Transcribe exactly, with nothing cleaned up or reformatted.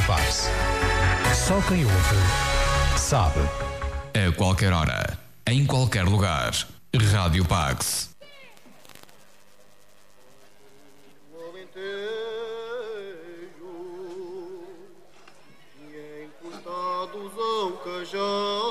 Pax. Só quem ouve sabe. A qualquer hora, em qualquer lugar. Rádio Pax. E encurtados ao cajado